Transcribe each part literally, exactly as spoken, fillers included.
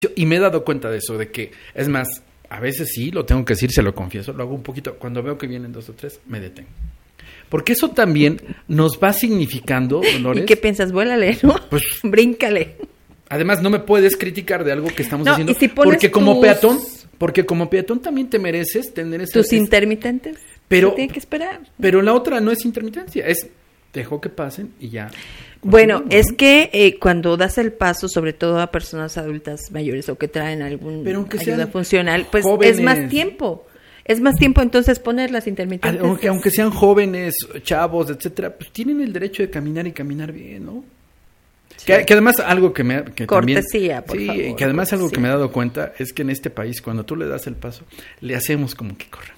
Y me he dado cuenta de eso, de que, es más, a veces sí, lo tengo que decir, se lo confieso, lo hago un poquito, cuando veo que vienen dos o tres, me detengo. Porque eso también nos va significando, Dolores. ¿Y qué piensas? Vuélale, ¿no? Pues, bríncale. Además, no me puedes criticar de algo que estamos no, haciendo, si porque como tus... peatón, porque como peatón también te mereces tener ese... Tus ese, intermitentes, pero se tiene que esperar. Pero la otra no es intermitencia, es dejo que pasen y ya... Bueno, ¿no? es que eh, cuando das el paso, sobre todo a personas adultas mayores o que traen algún ayuda funcional, pues jóvenes. Es más tiempo. Es más tiempo entonces poner las intermitentes. Aunque, aunque sean jóvenes, chavos, etcétera, pues tienen el derecho de caminar y caminar bien, ¿no? Sí. Que, que además algo que me... Que cortesía, también, por sí, favor. Que además algo sí. que me he dado cuenta es que en este país, cuando tú le das el paso, le hacemos como que corremos.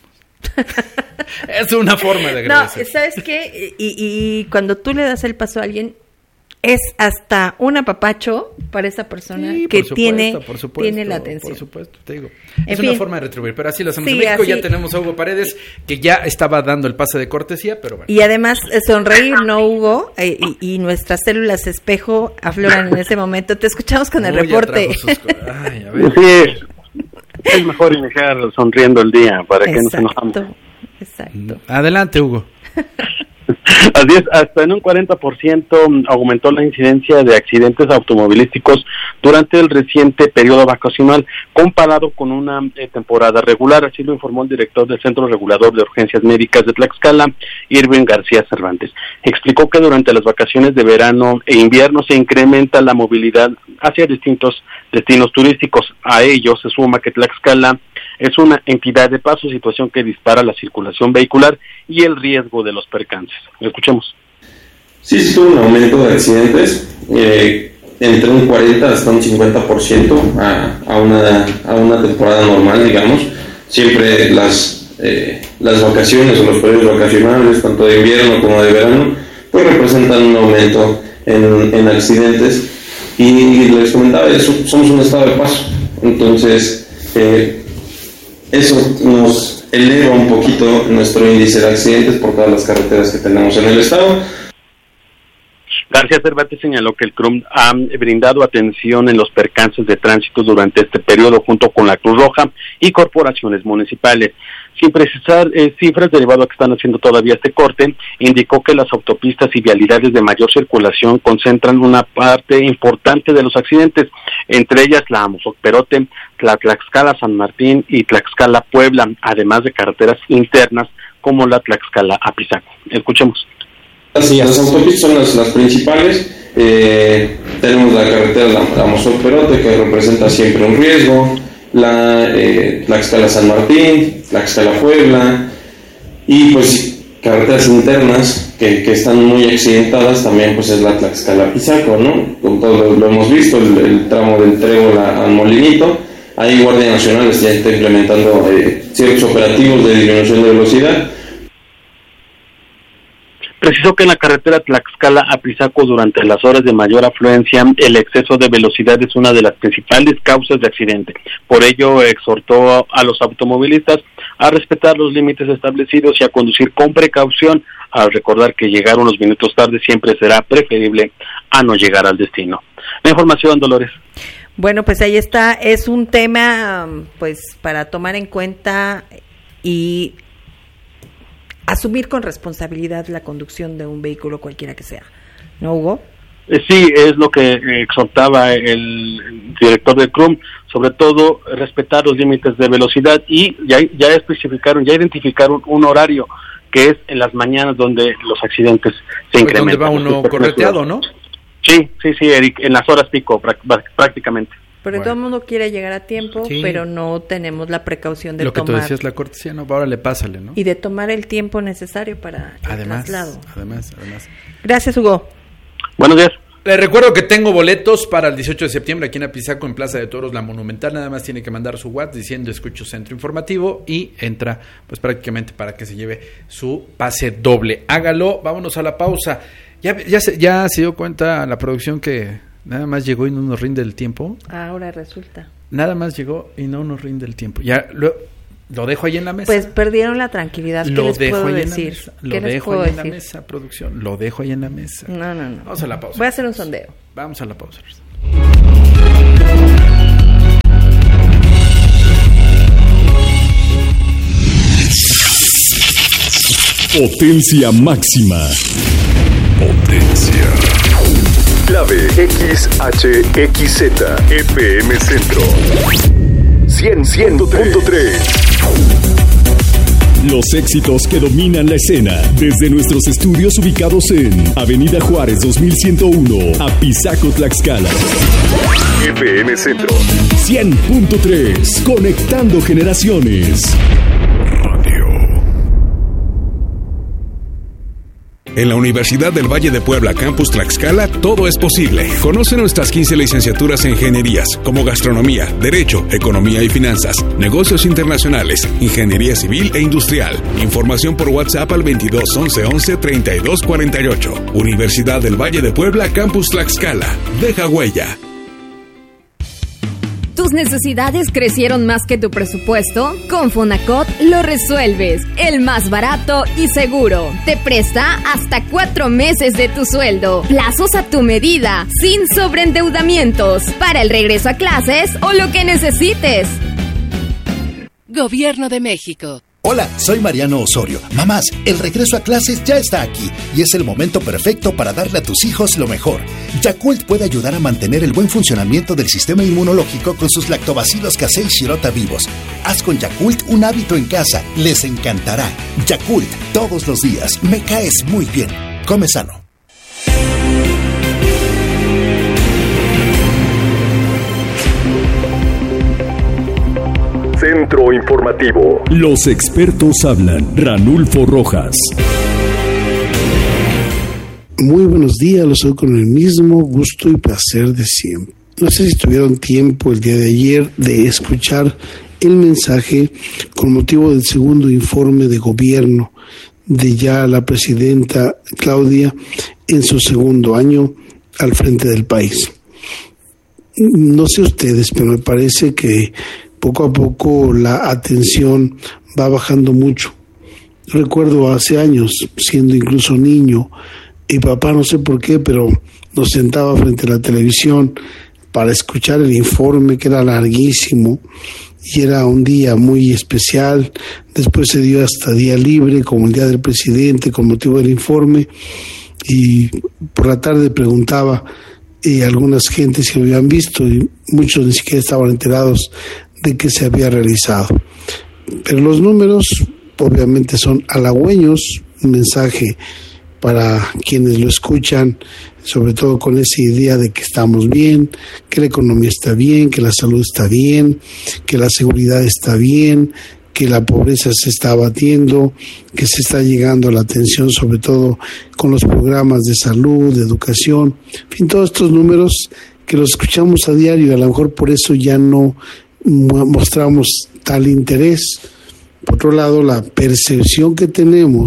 Es una forma de agradecer. No, ¿sabes qué? Y, y cuando tú le das el paso a alguien, es hasta un apapacho para esa persona sí, que supuesto, tiene, por supuesto, tiene la atención. Por supuesto, te digo. En es fin. una forma de retribuir, pero así lo hacemos Sí, en México. así. Ya tenemos a Hugo Paredes, que ya estaba dando el pase de cortesía, pero bueno. Y además, sonreír, ¿no, Hugo? Eh, y, y nuestras células espejo afloran en ese momento. Te escuchamos con el Uy, reporte. Sus... Ay, a ver. Sí, es mejor iniciar sonriendo el día para que exacto, no se nos ame. Exacto. Adelante, Hugo. Así es, hasta en un cuarenta por ciento aumentó la incidencia de accidentes automovilísticos durante el reciente periodo vacacional comparado con una eh, temporada regular, así lo informó el director del Centro Regulador de Urgencias Médicas de Tlaxcala, Irving García Cervantes. Explicó que durante las vacaciones de verano e invierno se incrementa la movilidad hacia distintos destinos turísticos. A ello se suma que Tlaxcala es una entidad de paso, situación que dispara la circulación vehicular y el riesgo de los percances. Escuchemos. Sí, sí tuvo un aumento de accidentes, eh, entre un cuarenta hasta un cincuenta por ciento a, a, una, a una temporada normal, digamos. Siempre las, eh, las vacaciones o los periodos vacacionales, tanto de invierno como de verano, pues representan un aumento en, en accidentes. Y, y les comentaba, eso, somos un estado de paso, entonces... Eh, Eso nos eleva un poquito nuestro índice de accidentes por todas las carreteras que tenemos en el estado. García Cervantes señaló que el C R U M ha brindado atención en los percances de tránsito durante este periodo junto con la Cruz Roja y corporaciones municipales. Sin precisar eh, cifras derivado a que están haciendo todavía este corte, indicó que las autopistas y vialidades de mayor circulación concentran una parte importante de los accidentes, entre ellas la Amozoc-Perote, la Tlaxcala-San Martín y Tlaxcala-Puebla, además de carreteras internas como la Tlaxcala-Apizaco. Escuchemos. Sí, las autopistas son las, las principales. Eh, tenemos la carretera la Amozoc-Perote, que representa siempre un riesgo, la eh, Tlaxcala-San Martín, Tlaxcala-Puebla, y pues carreteras internas que, que están muy accidentadas también, pues es la Tlaxcala-Apizaco, ¿no? Con todo lo, lo hemos visto, el, el tramo del Trébol al Molinito. Ahí Guardia Nacional ya está implementando eh, ciertos operativos de disminución de velocidad. Precisó que en la carretera Tlaxcala-Apizaco durante las horas de mayor afluencia el exceso de velocidad es una de las principales causas de accidente. Por ello exhortó a los automovilistas a respetar los límites establecidos y a conducir con precaución, al recordar que llegar unos minutos tarde siempre será preferible a no llegar al destino. La información, Dolores. Bueno, pues ahí está, es un tema pues para tomar en cuenta y asumir con responsabilidad la conducción de un vehículo cualquiera que sea, ¿no, Hugo? Sí, es lo que exhortaba el director del C R U M, sobre todo respetar los límites de velocidad y ya, ya especificaron, ya identificaron un horario que es en las mañanas donde los accidentes se Pues incrementan. donde va uno correteado, ¿no? Sí, sí, sí, Eric, en las horas pico prácticamente. Pero Bueno. todo el mundo quiere llegar a tiempo, Sí. pero no tenemos la precaución de Lo que tomar. tú decías, la cortesía, no, ahora le pásale, ¿no? Y de tomar el tiempo necesario para el Además, traslado. además, además. Gracias, Hugo. Buenos días. Les recuerdo que tengo boletos para el dieciocho de septiembre aquí en Apizaco, en Plaza de Toros, La Monumental. Nada más tiene que mandar su WhatsApp diciendo escucho Centro Informativo y entra pues prácticamente para que se lleve su pase doble. Hágalo, vámonos a la pausa. Ya, ya, se, ya se dio cuenta la producción que nada más llegó y no nos rinde el tiempo. Ahora resulta. Nada más llegó y no nos rinde el tiempo. Ya lo, lo dejo ahí en la mesa. Pues perdieron la tranquilidad. ¿Qué Lo les dejo puedo ahí decir? en la mesa. Lo ¿Qué les dejo puedo ahí en la decir? mesa, producción. Lo dejo ahí en la mesa. No, no, no. Vamos a la pausa. Voy a hacer un sondeo. Vamos a la pausa. Potencia máxima. Potencia. Clave X H X Z F M Centro cien punto tres. Los éxitos que dominan la escena desde nuestros estudios ubicados en Avenida Juárez dos mil ciento uno, Apizaco, Tlaxcala. F M Centro cien punto tres, conectando generaciones. En la Universidad del Valle de Puebla, Campus Tlaxcala, todo es posible. Conoce nuestras quince licenciaturas en ingenierías, como gastronomía, derecho, economía y finanzas, negocios internacionales, ingeniería civil e industrial. Información por WhatsApp al veintidós once once treinta y dos cuarenta y ocho. Universidad del Valle de Puebla, Campus Tlaxcala. Deja huella. ¿Tus necesidades crecieron más que tu presupuesto? Con Fonacot lo resuelves. El más barato y seguro. Te presta hasta cuatro meses de tu sueldo. Plazos a tu medida, sin sobreendeudamientos. Para el regreso a clases o lo que necesites. Gobierno de México. Hola, soy Mariano Osorio. Mamás, el regreso a clases ya está aquí y es el momento perfecto para darle a tus hijos lo mejor. Yakult puede ayudar a mantener el buen funcionamiento del sistema inmunológico con sus lactobacilos casei shirota vivos. Haz con Yakult un hábito en casa, les encantará. Yakult, todos los días, me caes muy bien. Come sano. Centro Informativo. Los expertos hablan. Ranulfo Rojas. Muy buenos días, los saludo con el mismo gusto y placer de siempre. No sé si tuvieron tiempo el día de ayer de escuchar el mensaje con motivo del segundo informe de gobierno de ya la presidenta Claudia en su segundo año al frente del país. No sé ustedes, pero me parece que poco a poco la atención va bajando mucho. Recuerdo hace años, siendo incluso niño, y papá no sé por qué, pero nos sentaba frente a la televisión para escuchar el informe, que era larguísimo, y era un día muy especial. Después se dio hasta día libre, como el día del presidente, con motivo del informe, y por la tarde preguntaba y algunas gentes que habían visto, y muchos ni siquiera estaban enterados de que se había realizado. Pero los números obviamente son halagüeños, un mensaje para quienes lo escuchan, sobre todo con esa idea de que estamos bien, que la economía está bien, que la salud está bien, que la seguridad está bien, que la pobreza se está abatiendo, que se está llegando a la atención, sobre todo con los programas de salud, de educación, en fin, todos estos números que los escuchamos a diario, y a lo mejor por eso ya no mostramos tal interés. Por otro lado, la percepción que tenemos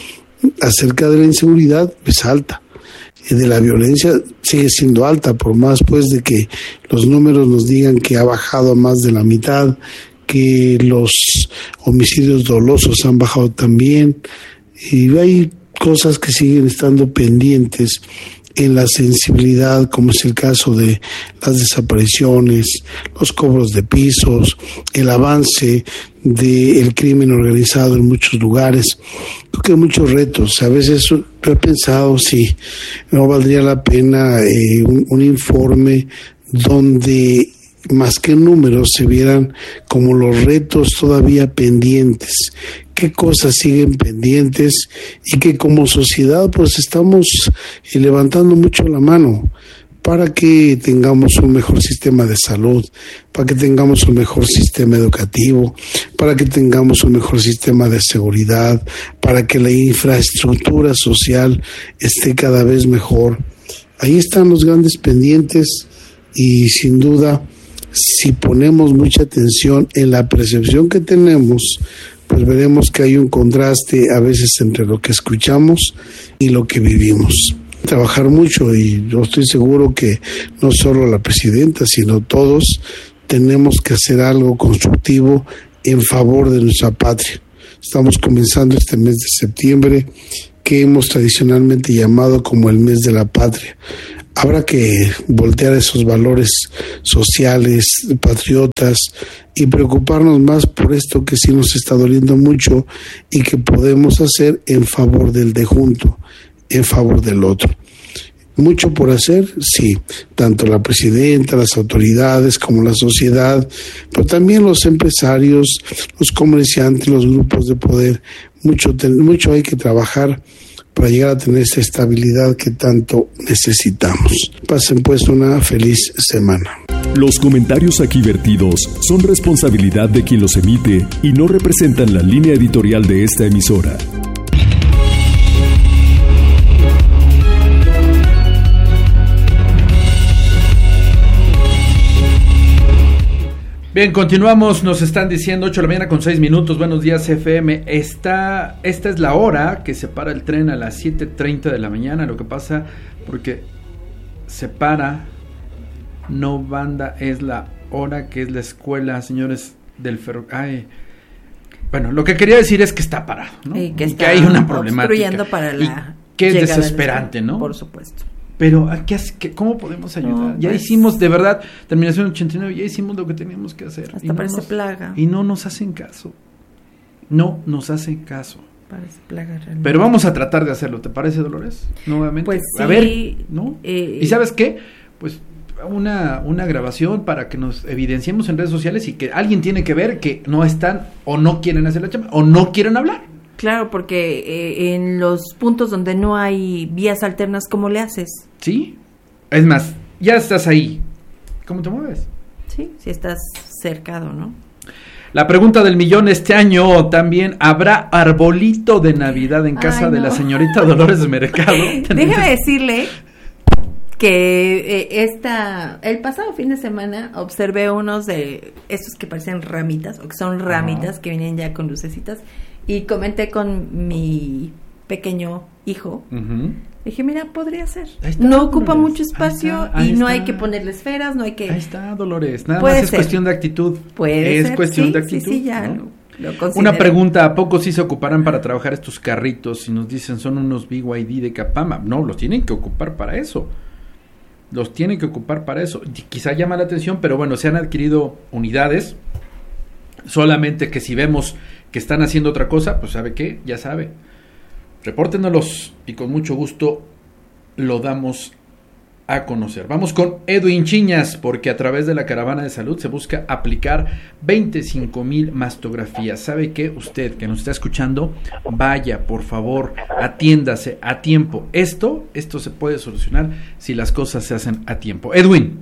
acerca de la inseguridad es alta, y de la violencia sigue siendo alta, por más pues de que los números nos digan que ha bajado a más de la mitad, que los homicidios dolosos han bajado también, y hay cosas que siguen estando pendientes en la sensibilidad, como es el caso de las desapariciones, los cobros de pisos, el avance del crimen organizado en muchos lugares. Creo que hay muchos retos. A veces he pensado si no valdría la pena eh, un, un informe donde más que números se vieran como los retos todavía pendientes, qué cosas siguen pendientes, y que como sociedad pues estamos levantando mucho la mano para que tengamos un mejor sistema de salud, para que tengamos un mejor sistema educativo, para que tengamos un mejor sistema de seguridad, para que la infraestructura social esté cada vez mejor. Ahí están los grandes pendientes, y sin duda, si ponemos mucha atención en la percepción que tenemos, pues veremos que hay un contraste a veces entre lo que escuchamos y lo que vivimos. Trabajar mucho, y yo estoy seguro que no solo la presidenta, sino todos tenemos que hacer algo constructivo en favor de nuestra patria. Estamos comenzando este mes de septiembre, que hemos tradicionalmente llamado como el mes de la patria. Habrá que voltear esos valores sociales, patriotas, y preocuparnos más por esto que sí nos está doliendo mucho y que podemos hacer en favor del de junto, en favor del otro. Mucho por hacer, sí, tanto la presidenta, las autoridades como la sociedad, pero también los empresarios, los comerciantes, los grupos de poder. Mucho, mucho hay que trabajar para llegar a tener esa estabilidad que tanto necesitamos. Pasen pues una feliz semana. Los comentarios aquí vertidos son responsabilidad de quien los emite y no representan la línea editorial de esta emisora. Bien, continuamos, nos están diciendo ocho de la mañana con seis minutos, buenos días F M, Está, esta es la hora que se para el tren a las siete treinta de la mañana, lo que pasa porque se para, no banda, es la hora que es la escuela, señores del ferrocarril. Bueno, lo que quería decir es que está parado, ¿no? Y que, y está que hay una problemática, para la y que es desesperante, ¿no? Por supuesto. Pero, ¿qué, qué, ¿cómo podemos ayudar? No, ya pues, hicimos, de verdad, terminación ochenta y nueve, ya hicimos lo que teníamos que hacer. Hasta y no parece nos, plaga. Y no nos hacen caso. No nos hacen caso. Parece plaga realmente. Pero vamos a tratar de hacerlo, ¿te parece, Dolores? Nuevamente. Pues sí. A ver, ¿no? Eh, ¿Y sabes qué? Pues una, una grabación para que nos evidenciemos en redes sociales y que alguien tiene que ver que no están o no quieren hacer la chamba o no quieren hablar. Claro, porque eh, en los puntos donde no hay vías alternas, ¿cómo le haces? Sí. Es más, ya estás ahí. ¿Cómo te mueves? Sí, si estás cercado, ¿no? La pregunta del millón este año también, ¿habrá arbolito de Navidad en casa Ay, no. de la señorita Dolores Mercado? Déjame decirle que eh, esta, el pasado fin de semana observé unos de estos que parecen ramitas, o que son ramitas, uh-huh. que vienen ya con lucecitas, y comenté con mi pequeño hijo, uh-huh. dije, mira, podría ser. Está, no ocupa Dolores. Mucho espacio ahí está, ahí y no está. Hay que ponerle esferas, no hay que... Ahí está, Dolores. Nada más es ser. Cuestión de actitud. Puede es ser. cuestión sí, de actitud. Sí, sí, ya ¿no? lo, lo Una pregunta, ¿a poco sí se ocuparán para trabajar estos carritos? Si nos dicen son unos B Y D de Capama. No, los tienen que ocupar para eso. Los tienen que ocupar para eso. Quizá llama la atención, pero bueno, se han adquirido unidades. Solamente que si vemos que están haciendo otra cosa, pues ¿sabe qué? Ya sabe. Repórtenoslos y con mucho gusto lo damos a conocer. Vamos con Edwin Chiñas, porque a través de la Caravana de Salud se busca aplicar veinticinco mil mastografías. ¿Sabe qué? Usted que nos está escuchando, vaya, por favor, atiéndase a tiempo. Esto, esto se puede solucionar si las cosas se hacen a tiempo. Edwin.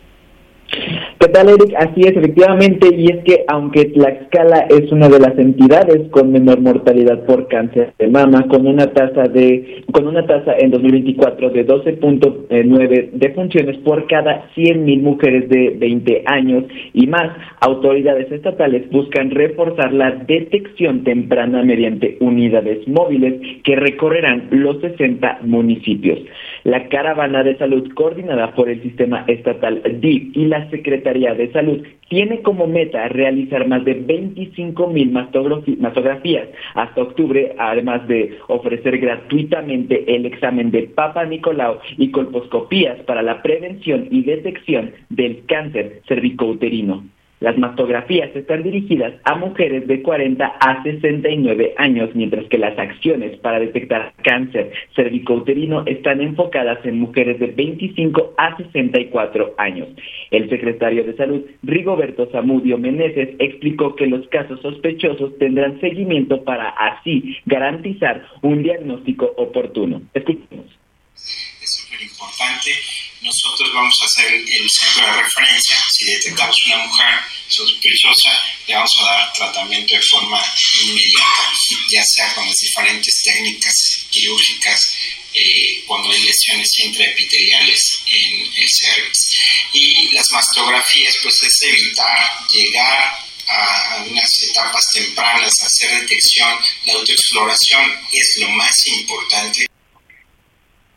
¿Qué tal, Eric? Así es, efectivamente, y es que aunque Tlaxcala es una de las entidades con menor mortalidad por cáncer de mama, con una tasa de con una tasa en dos mil veinticuatro de doce punto nueve defunciones por cada cien mil mujeres de veinte años y más, autoridades estatales buscan reforzar la detección temprana mediante unidades móviles que recorrerán los sesenta municipios. La Caravana de Salud, coordinada por el Sistema Estatal D I F y la Secretaría de Salud, tiene como meta realizar más de veinticinco mil mastografías hasta octubre, además de ofrecer gratuitamente el examen de Papa Nicolau y colposcopías para la prevención y detección del cáncer cervicouterino. Las mastografías están dirigidas a mujeres de cuarenta a sesenta y nueve años, mientras que las acciones para detectar cáncer cervicouterino están enfocadas en mujeres de veinticinco a sesenta y cuatro años. El secretario de Salud, Rigoberto Zamudio Meneses, explicó que los casos sospechosos tendrán seguimiento para así garantizar un diagnóstico oportuno. Escuchemos. Es súper importante. Nosotros vamos a ser el centro de referencia. Si detectamos una mujer sospechosa, le vamos a dar tratamiento de forma inmediata, ya sea con las diferentes técnicas quirúrgicas, eh, cuando hay lesiones intraepiteliales en el cervix. Y las mastografías, pues es evitar llegar a unas etapas tempranas, hacer detección. La autoexploración es lo más importante.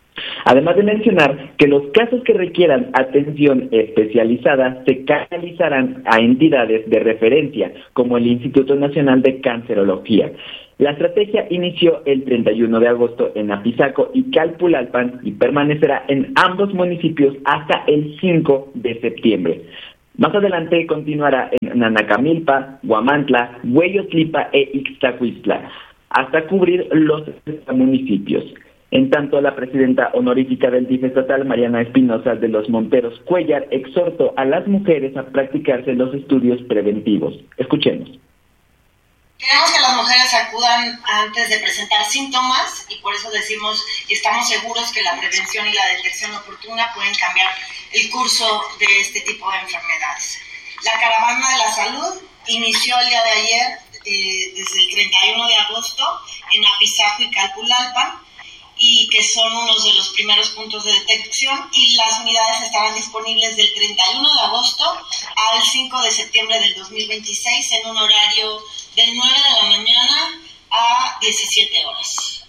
Además de mencionar que los casos que requieran atención especializada se canalizarán a entidades de referencia, como el Instituto Nacional de Cancerología. La estrategia inició el treinta y uno de agosto en Apizaco y Calpulalpan y permanecerá en ambos municipios hasta el cinco de septiembre. Más adelante continuará en Nanacamilpa, Huamantla, Hueyotlipa e Ixtacuistla, hasta cubrir los municipios. En tanto, la presidenta honorífica del D I F estatal, Mariana Espinosa de los Monteros Cuellar, exhortó a las mujeres a practicarse los estudios preventivos. Escuchemos. Queremos que las mujeres acudan antes de presentar síntomas y por eso decimos y estamos seguros que la prevención y la detección oportuna pueden cambiar el curso de este tipo de enfermedades. La Caravana de la Salud inició el día de ayer, eh, desde el treinta y uno de agosto, en Apizaco y Calpulalpan, y que son unos de los primeros puntos de detección, y las unidades estarán disponibles del treinta y uno de agosto al cinco de septiembre del dos mil veintiséis en un horario de nueve de la mañana a diecisiete horas.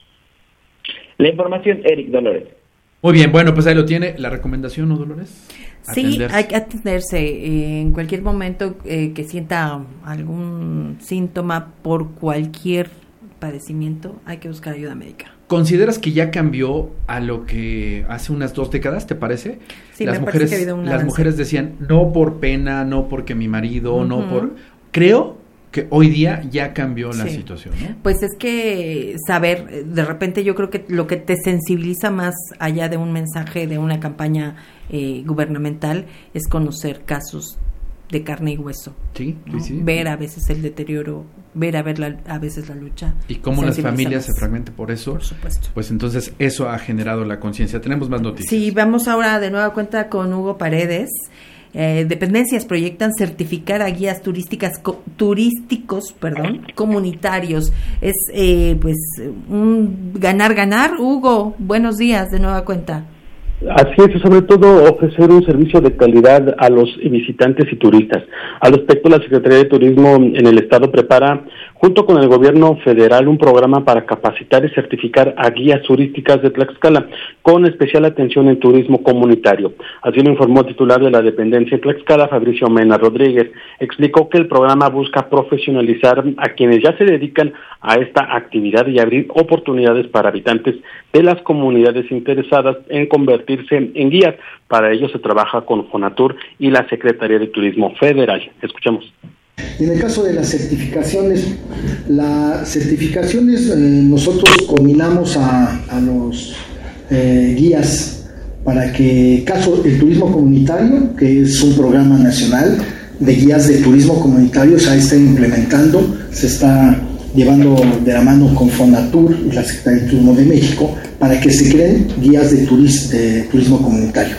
La información, Eric Dolores. Muy bien, bueno, pues ahí lo tiene. ¿La recomendación, no, Dolores? Sí, hay que atenderse eh, en cualquier momento eh, que sienta algún síntoma por cualquier padecimiento, hay que buscar ayuda médica. ¿Consideras que ya cambió a lo que hace unas dos décadas, te parece? Sí, las me mujeres, parece que ha habido un las avance. mujeres decían, no por pena, no porque mi marido, Uh-huh. no por... Creo que hoy día ya cambió la Sí. situación, ¿no? Pues es que saber, de repente yo creo que lo que te sensibiliza más allá de un mensaje, de una campaña eh, gubernamental, es conocer casos de carne y hueso. Sí, ¿no? sí, sí. Ver a veces el deterioro, ver a ver la, a veces la lucha. Y cómo las sensibiliza familias más. se fragmentan por eso. Por supuesto. Pues entonces eso ha generado la conciencia. Tenemos más noticias. Sí, vamos ahora de nueva cuenta con Hugo Paredes. Eh, dependencias proyectan certificar a guías turísticas co- turísticos, perdón, comunitarios. Es eh, pues un ganar ganar. Hugo, buenos días de nueva cuenta. Así es, y sobre todo ofrecer un servicio de calidad a los visitantes y turistas. Al respecto, la Secretaría de Turismo en el Estado prepara, junto con el Gobierno Federal, un programa para capacitar y certificar a guías turísticas de Tlaxcala, con especial atención en turismo comunitario. Así lo informó el titular de la dependencia en Tlaxcala, Fabricio Mena Rodríguez. Explicó que el programa busca profesionalizar a quienes ya se dedican a esta actividad y abrir oportunidades para habitantes de las comunidades interesadas en convertirse en guías. Para ello se trabaja con Fonatur y la Secretaría de Turismo Federal. Escuchemos. En el caso de las certificaciones, las certificaciones eh, nosotros combinamos a, a los eh, guías para que, caso el turismo comunitario, que es un programa nacional de guías de turismo comunitario, se está implementando, se está llevando de la mano con Fonatur y la Secretaría de Turismo de México para que se creen guías de, turis, de turismo comunitario.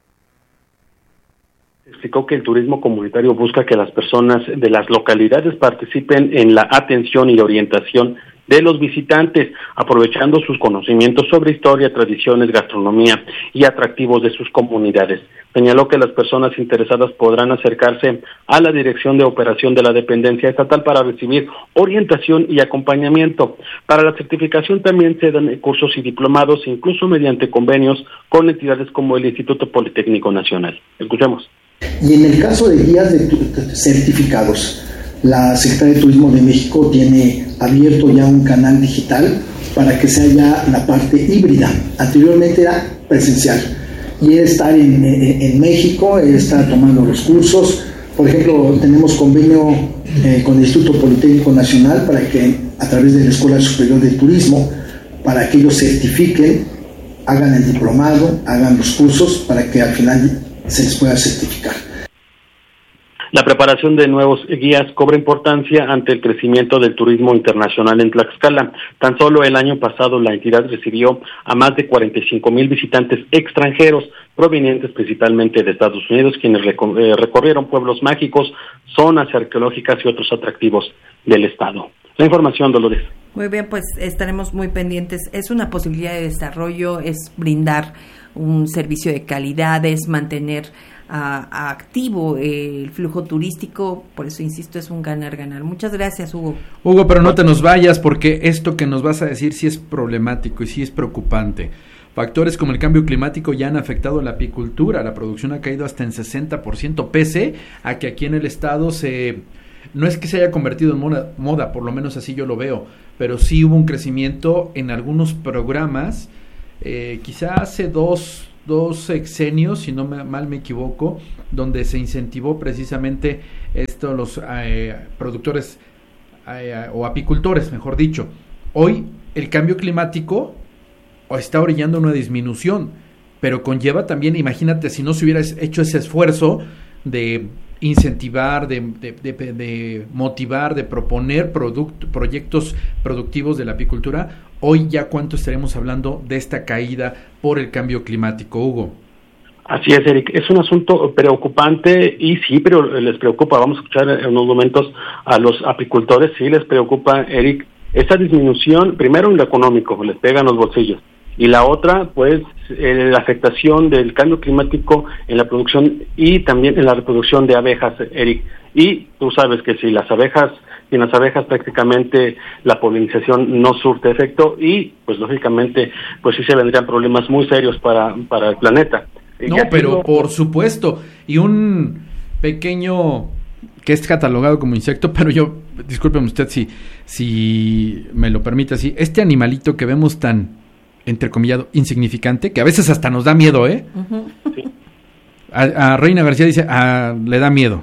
Explicó que el turismo comunitario busca que las personas de las localidades participen en la atención y orientación de los visitantes, aprovechando sus conocimientos sobre historia, tradiciones, gastronomía y atractivos de sus comunidades. Señaló que las personas interesadas podrán acercarse a la Dirección de Operación de la Dependencia Estatal para recibir orientación y acompañamiento. Para la certificación también se dan cursos y diplomados, incluso mediante convenios con entidades como el Instituto Politécnico Nacional. Escuchemos. Y en el caso de guías de tu- certificados, la Secretaría de Turismo de México tiene abierto ya un canal digital para que sea ya la parte híbrida. Anteriormente era presencial y es estar en, en, en México, es estar tomando los cursos. Por ejemplo, tenemos convenio eh, con el Instituto Politécnico Nacional para que a través de la Escuela Superior de Turismo, para que ellos certifiquen, hagan el diplomado, hagan los cursos para que al final se les pueda certificar. La preparación de nuevos guías cobra importancia ante el crecimiento del turismo internacional en Tlaxcala. Tan solo el año pasado la entidad recibió a más de cuarenta y cinco mil visitantes extranjeros provenientes principalmente de Estados Unidos, quienes recor- eh, recorrieron pueblos mágicos, zonas arqueológicas y otros atractivos del estado. La información, Dolores. Muy bien, pues estaremos muy pendientes. Es una posibilidad de desarrollo, es brindar un servicio de calidad, es mantener a, a activo eh, el flujo turístico. Por eso, insisto, es un ganar-ganar. Muchas gracias, Hugo. Hugo, pero no te nos vayas porque esto que nos vas a decir sí es problemático y sí es preocupante. Factores como el cambio climático ya han afectado a la apicultura. La producción ha caído hasta en sesenta por ciento, pese a que aquí en el estado se... No es que se haya convertido en moda, moda, por lo menos así yo lo veo, pero sí hubo un crecimiento en algunos programas, eh, quizá hace dos... dos sexenios, si no me, mal me equivoco, donde se incentivó precisamente esto, los eh, productores eh, o apicultores, mejor dicho. Hoy el cambio climático está orillando una disminución, pero conlleva también, imagínate, si no se hubiera hecho ese esfuerzo de incentivar, de, de, de, de motivar, de proponer product, proyectos productivos de la apicultura, hoy ya cuánto estaremos hablando de esta caída por el cambio climático, Hugo. Así es, Eric, es un asunto preocupante y sí, pero les preocupa, vamos a escuchar en unos momentos a los apicultores, sí les preocupa, Eric, esa disminución, primero en lo económico, les pega en los bolsillos, y la otra, pues, eh, la afectación del cambio climático en la producción y también en la reproducción de abejas, Eric. Y tú sabes que si las abejas, sin las abejas prácticamente la polinización no surte efecto y, pues, lógicamente, pues sí se vendrían problemas muy serios para, para el planeta. No, pero lo... por supuesto. Y un pequeño que es catalogado como insecto, pero yo, discúlpeme usted si, si me lo permite así, este animalito que vemos tan entrecomillado, insignificante, que a veces hasta nos da miedo, ¿eh? Uh-huh. Sí. A, a Reina García dice, a, le da miedo.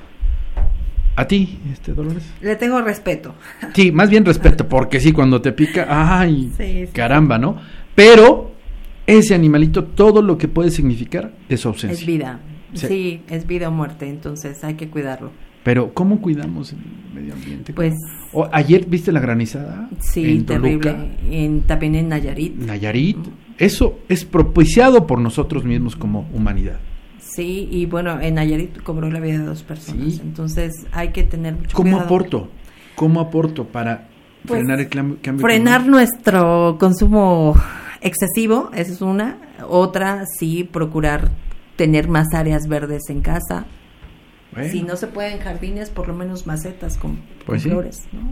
¿A ti, este Dolores? Le tengo respeto. Sí, más bien respeto, porque sí, cuando te pica, ay, sí, sí. Caramba, ¿no? Pero ese animalito, todo lo que puede significar es su ausencia. Es vida, sí. sí, es vida o muerte, entonces hay que cuidarlo. Pero, ¿cómo cuidamos el medio ambiente? Pues... O, ¿ayer viste la granizada? Sí, en terrible. Toluca? En, también en Nayarit. Nayarit. Eso es propiciado por nosotros mismos como humanidad. Sí, y bueno, en Nayarit cobró la vida de dos personas. Sí. Entonces, hay que tener mucho ¿Cómo cuidado. aporto? ¿Cómo aporto para pues, frenar el cambio climático? Frenar nuestro consumo excesivo, esa es una. Otra, sí, procurar tener más áreas verdes en casa. Bueno. Si no se pueden jardines, por lo menos macetas con, pues con sí. flores, ¿no?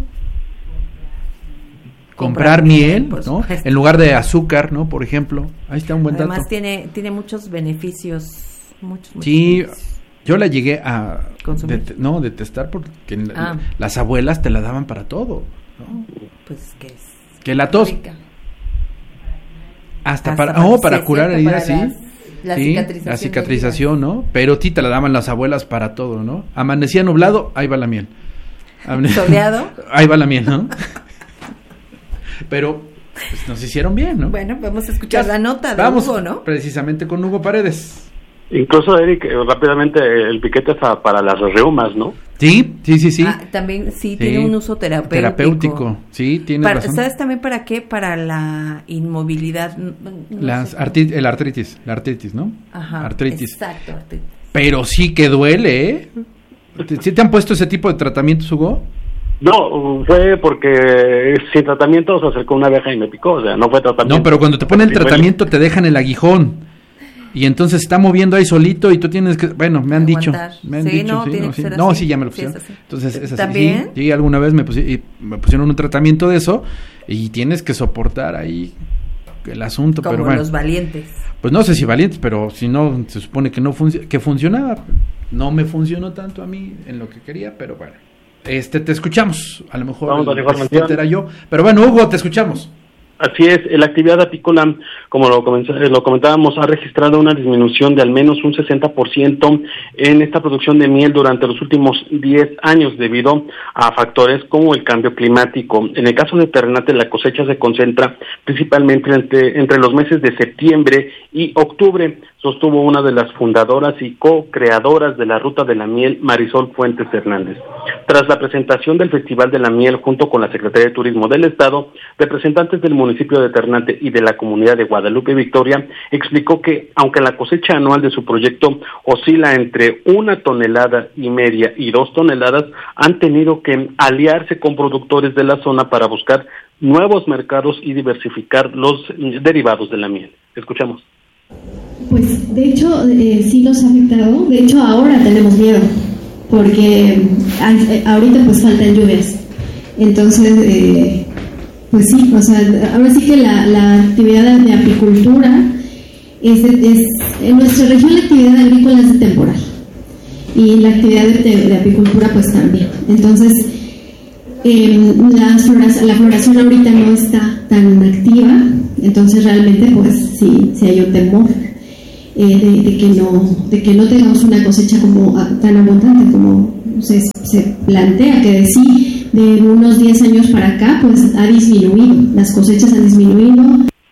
Comprar, Comprar miel, ¿no? En lugar de azúcar, ¿no? Por ejemplo. Ahí está un buen Además, dato. tiene tiene muchos beneficios, muchos, muchos Sí, beneficios. Yo la llegué a... ¿Consumir? De, no, detestar porque ah. las abuelas te la daban para todo, ¿no? Pues que es... Que la tos... Rica. Hasta, Hasta para... Oh, para sí, curar heridas, sí. Las... La, sí, cicatrización la cicatrización, ¿no? Pero ti te la daban las abuelas para todo, ¿no? Amanecía nublado, ahí va la miel. Soleado. Ahí va la miel, ¿no? Pero pues, nos hicieron bien, ¿no? Bueno, vamos a escuchar ya, la nota de vamos Hugo, ¿no? Precisamente con Hugo Paredes. Incluso, Eric, rápidamente, el piquete es para las reumas, ¿no? Sí, sí, sí, sí. Ah, también, sí, sí, tiene un uso terapéutico. Terapéutico, sí, tiene para, razón. ¿Sabes también para qué? Para la inmovilidad. No Las artritis, el artritis, la artritis, ¿no? Ajá, artritis. exacto, artritis. Pero sí que duele, ¿eh? ¿Sí te han puesto ese tipo de tratamientos, Hugo? No, fue porque sin tratamiento se acercó una abeja y me picó, o sea, no fue tratamiento. No, pero cuando te ponen el tratamiento te dejan el aguijón. Y entonces se está moviendo ahí solito y tú tienes que, bueno, me han Aguantar. dicho, me han sí, dicho, no, sí, tiene no, que sí. ser no, así. sí, ya me lo Sí, pusieron. es así. Entonces, es así. ¿También? Sí, sí, alguna vez me, pusi- y me pusieron un tratamiento de eso y tienes que soportar ahí el asunto. Como pero bueno, los valientes. Pues no sé si valientes, pero si no, se supone que no func- que funcionaba. No me funcionó tanto a mí en lo que quería, pero bueno. Este, te escuchamos. A lo mejor Vamos a la el información. era yo. Pero bueno, Hugo, te escuchamos. Así es, la actividad apícola, como lo, comenz- lo comentábamos, ha registrado una disminución de al menos un sesenta por ciento en esta producción de miel durante los últimos diez años debido a factores como el cambio climático. En el caso de Ternate, la cosecha se concentra principalmente entre, entre los meses de septiembre y octubre, sostuvo una de las fundadoras y co-creadoras de la Ruta de la Miel, Marisol Fuentes Hernández. Tras la presentación del Festival de la Miel junto con la Secretaría de Turismo del Estado, representantes del municipio de Ternate y de la comunidad de Guadalupe Victoria, explicó que aunque la cosecha anual de su proyecto oscila entre una tonelada y media y dos toneladas, han tenido que aliarse con productores de la zona para buscar nuevos mercados y diversificar los derivados de la miel. Escuchamos. Pues de hecho eh, sí los ha afectado, de hecho ahora tenemos miedo, porque hay, ahorita pues faltan lluvias, entonces eh, pues sí, o sea, ahora sí que la, la actividad de, de apicultura es, es, en nuestra región la actividad agrícola es de temporal y la actividad de, de apicultura pues también. Entonces, eh, la, floración, la floración ahorita no está tan activa, entonces realmente pues sí, sí hay un temor eh, de, de que no de que no tengamos una cosecha como tan abundante como se, se plantea, que de sí de unos diez años para acá, pues ha disminuido, las cosechas han disminuido.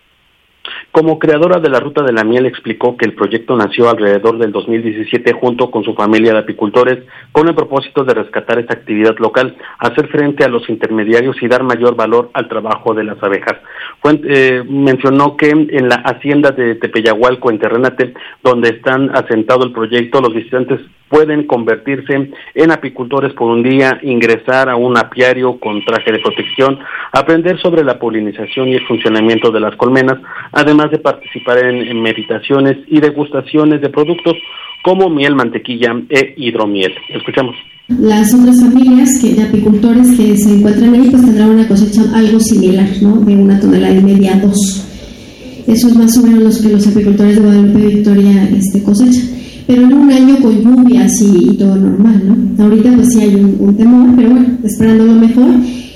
Como creadora de la Ruta de la Miel, explicó que el proyecto nació alrededor del dos mil diecisiete junto con su familia de apicultores con el propósito de rescatar esta actividad local, hacer frente a los intermediarios y dar mayor valor al trabajo de las abejas. Fue, eh, mencionó que en la hacienda de Tepeyahualco, en Terrenate, donde están asentado el proyecto, los visitantes pueden convertirse en apicultores por un día, ingresar a un apiario con traje de protección, aprender sobre la polinización y el funcionamiento de las colmenas, además de participar en, en meditaciones y degustaciones de productos como miel, mantequilla e hidromiel. Escuchamos. Las otras familias que, de apicultores que se encuentran ahí pues tendrán una cosecha algo similar, ¿no? De una tonelada y media a dos. Eso es más o menos lo que los apicultores de Guadalupe Victoria este, cosechan. Pero en un año con lluvias y, y todo normal, ¿no? Ahorita pues sí hay un, un temor, pero bueno, esperando lo mejor.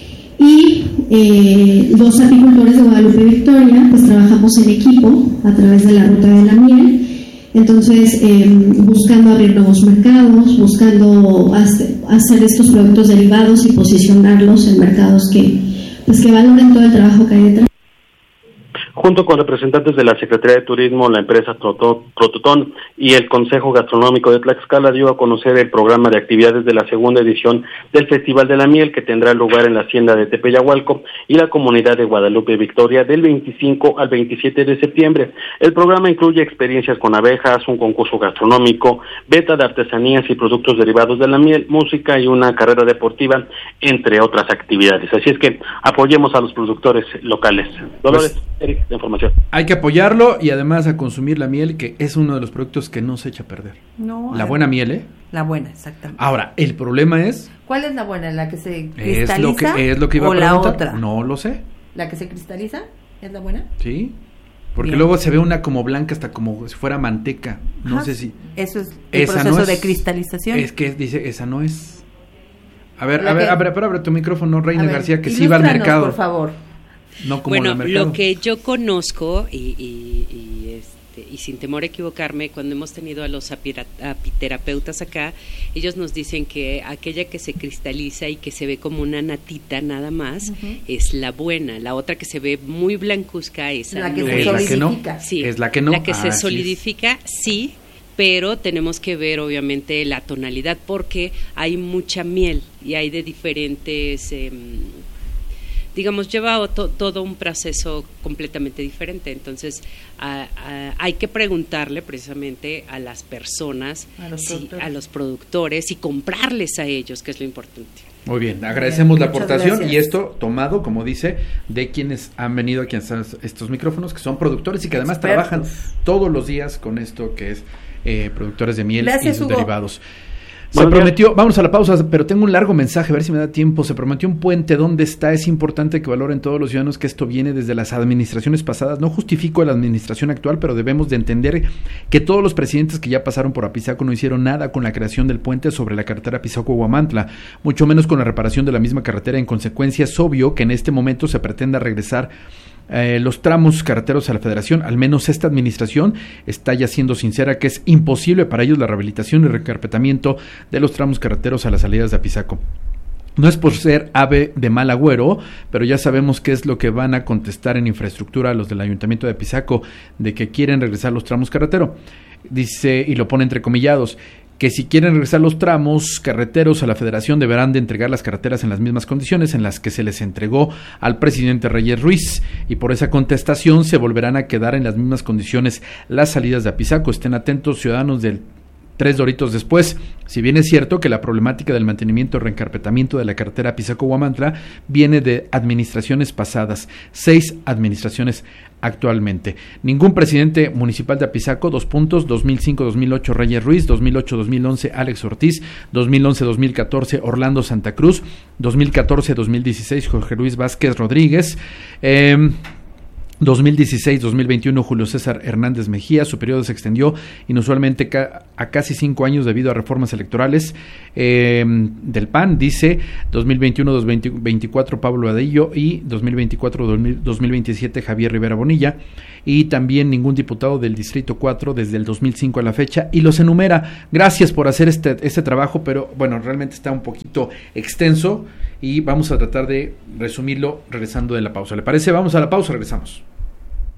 Y eh, los apicultores de Guadalupe Victoria pues trabajamos en equipo a través de la Ruta de la Miel. Entonces, eh, buscando abrir nuevos mercados, buscando hacer, hacer estos productos derivados y posicionarlos en mercados que, pues, que valoren todo el trabajo que hay detrás. Junto con representantes de la Secretaría de Turismo, la empresa Prototón y el Consejo Gastronómico de Tlaxcala, dio a conocer el programa de actividades de la segunda edición del Festival de la Miel, que tendrá lugar en la hacienda de Tepeyahualco y la comunidad de Guadalupe Victoria del veinticinco al veintisiete de septiembre. El programa incluye experiencias con abejas, un concurso gastronómico, venta de artesanías y productos derivados de la miel, música y una carrera deportiva, entre otras actividades. Así es que apoyemos a los productores locales. Dolores, pues, Eric, de información. Hay que apoyarlo y además a consumir la miel, que es uno de los productos que no se echa a perder. No. La buena miel, ¿eh? La buena, exactamente. Ahora, el problema es... ¿Cuál es la buena? ¿La que se cristaliza? Es lo que, es lo que iba o a preguntar. la otra. No lo sé. ¿La que se cristaliza es la buena? Sí. Porque Bien. Luego se ve una como blanca, hasta como si fuera manteca. No Ajá. sé si... Eso es el esa proceso no es, de cristalización. Es que dice, esa no es. A ver, La a ver, que- a ver, pero abre tu micrófono, Reina A ver, García, que sí va al ilústranos, mercado. por favor. No como Bueno, al mercado. lo que yo conozco y, y, y, este, y sin temor a equivocarme, cuando hemos tenido a los apira- apiterapeutas acá, ellos nos dicen que aquella que se cristaliza y que se ve como una natita nada más, Ujú. es la buena. La otra que se ve muy blancuzca, esa La que no se Es la que no. solidifica. Sí, Es la que no. La que Ah, se así es. solidifica, sí, pero tenemos que ver obviamente la tonalidad porque hay mucha miel y hay de diferentes, eh, digamos, lleva to- todo un proceso completamente diferente. Entonces, a- a- hay que preguntarle precisamente a las personas, A los si- productores. a los productores y comprarles a ellos, que es lo importante. Muy bien, agradecemos la Muchas aportación gracias. y esto tomado, como dice, de quienes han venido aquí a estos, estos micrófonos, que son productores y que además Expertos. trabajan todos los días con esto que es eh, productores de miel Gracias, y sus Hugo. derivados. Se Buenos prometió, vamos a la pausa, pero tengo un largo mensaje, a ver si me da tiempo. Se prometió un puente, ¿dónde está? Es importante que valoren todos los ciudadanos que esto viene desde las administraciones pasadas. No justifico la administración actual, pero debemos de entender que todos los presidentes que ya pasaron por Apizaco no hicieron nada con la creación del puente sobre la carretera Apizaco-Huamantla, mucho menos con la reparación de la misma carretera. En consecuencia, es obvio que en este momento se pretenda regresar Eh, los tramos carreteros a la Federación. Al menos esta administración está ya siendo sincera que es imposible para ellos la rehabilitación y recarpetamiento de los tramos carreteros a las salidas de Apizaco. No es por ser ave de mal agüero, pero ya sabemos qué es lo que van a contestar en infraestructura a los del Ayuntamiento de Apizaco, de que quieren regresar los tramos carretero. Dice, y lo pone entrecomillados, que si quieren regresar los tramos carreteros a la Federación deberán de entregar las carreteras en las mismas condiciones en las que se les entregó al presidente Reyes Ruiz, y por esa contestación se volverán a quedar en las mismas condiciones las salidas de Apizaco. Estén atentos, ciudadanos del Tres doritos después. Si bien es cierto que la problemática del mantenimiento y reencarpetamiento de la carretera Apizaco-Huamantla viene de administraciones pasadas, seis administraciones actualmente. Ningún presidente municipal de Apizaco, dos puntos, dos mil cinco dos mil ocho Reyes Ruiz, dos mil ocho dos mil once Alex Ortiz, dos mil once dos mil catorce Orlando Santa Cruz, dos mil catorce dos mil dieciséis Jorge Luis Vázquez Rodríguez, eh, dos mil dieciséis dos mil veintiuno Julio César Hernández Mejía. Su periodo se extendió inusualmente ca- a casi cinco años debido a reformas electorales eh, del P A N, dice. Dos mil veintiuno dos mil veinticuatro Pablo Adillo y dos mil veinticuatro dos mil veintisiete Javier Rivera Bonilla, y también ningún diputado del Distrito cuatro desde el dos mil cinco a la fecha, y los enumera. Gracias por hacer este, este trabajo, pero bueno, realmente está un poquito extenso y vamos a tratar de resumirlo regresando de la pausa. ¿Le parece? Vamos a la pausa, regresamos.